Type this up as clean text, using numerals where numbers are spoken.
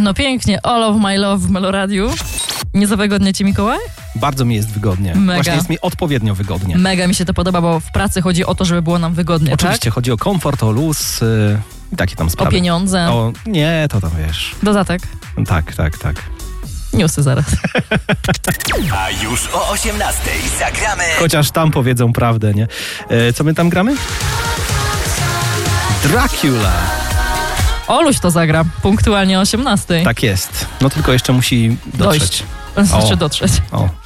No pięknie, All of My Love w Meloradiu. Nie za wygodnie ci, Mikołaj? Bardzo mi jest wygodnie. Mega. Właśnie jest mi odpowiednio wygodnie. Mega mi się to podoba, bo w pracy chodzi o to, żeby było nam wygodnie, Oczywiście chodzi o komfort, o luz i takie tam tak? sprawy. O pieniądze. Nie, to tam wiesz. Dodatek. Tak. Newsy zaraz. A już o 18:00 zagramy. Chociaż tam powiedzą prawdę, nie? Co my tam gramy? Dracula. Oluś to zagra punktualnie o 18:00. Tak jest. No tylko jeszcze musi dotrzeć. Znaczy dotrzeć. O.